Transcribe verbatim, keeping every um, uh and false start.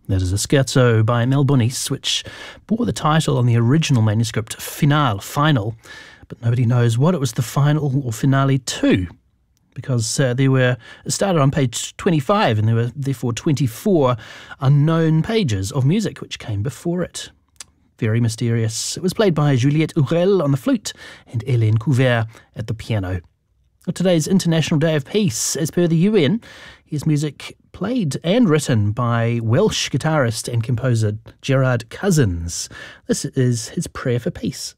That is a scherzo by Melbournice, which bore the title on the original manuscript, Finale, Final, but nobody knows what it was the final or finale to, because uh, there were, it started on page twenty-five, and there were therefore twenty-four unknown pages of music which came before it. Very mysterious. It was played by Juliette Urel on the flute and Hélène Couvert at the piano. Today's International Day of Peace, as per the U N, here's music played and written by Welsh guitarist and composer Gerard Cousins. This is his Prayer for Peace.